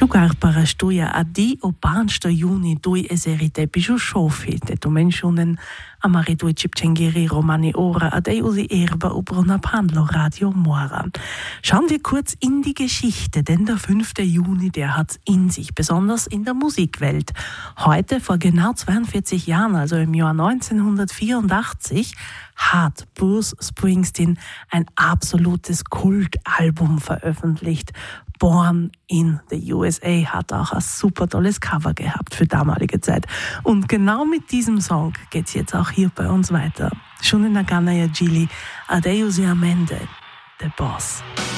Giugar para stuia a di o pansta juni dui eserite biju shofi, de domensionen amari dui cipcengeri romani ora ad ei usi erba ubruna pandlo Radio Mora. Schauen wir kurz in die Geschichte, denn der 5. Juni, der hat's in sich, besonders in der Musikwelt. Heute, vor genau 42 Jahren, also im Jahr 1984, hat Bruce Springsteen ein absolutes Kultalbum veröffentlicht. Born in the USA hat auch ein super tolles Cover gehabt für damalige Zeit. Und genau mit diesem Song geht's jetzt auch hier bei uns weiter. Schon in der Ghana Gili, Adeusi Amende, The Boss.